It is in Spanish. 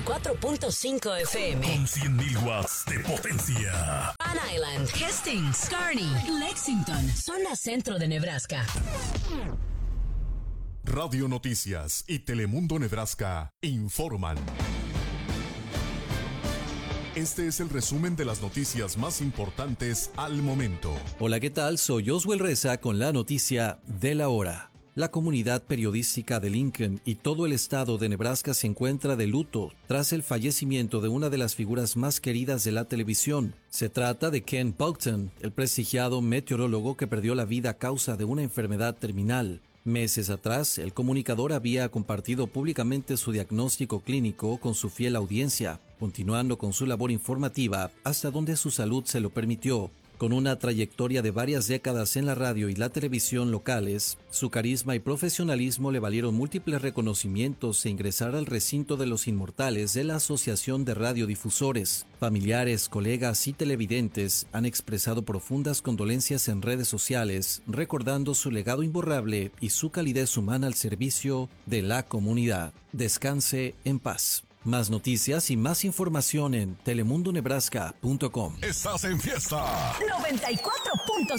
94.5 FM. Con 100.000 watts de potencia. Van Island, Hastings, Kearney, Lexington, zona centro de Nebraska. Radio Noticias y Telemundo Nebraska informan. Este es el resumen de las noticias más importantes al momento. Hola, ¿qué tal? Soy Oswell Reza con la noticia de la hora. La comunidad periodística de Lincoln y todo el estado de Nebraska se encuentra de luto tras el fallecimiento de una de las figuras más queridas de la televisión. Se trata de Ken Bogton, el prestigiado meteorólogo que perdió la vida a causa de una enfermedad terminal. Meses atrás, el comunicador había compartido públicamente su diagnóstico clínico con su fiel audiencia, continuando con su labor informativa hasta donde su salud se lo permitió. Con una trayectoria de varias décadas en la radio y la televisión locales, su carisma y profesionalismo le valieron múltiples reconocimientos e ingresar al recinto de los inmortales de la Asociación de Radiodifusores. Familiares, colegas y televidentes han expresado profundas condolencias en redes sociales, recordando su legado imborrable y su calidez humana al servicio de la comunidad. Descanse en paz. Más noticias y más información en telemundonebraska.com. Estás en fiesta. 94.5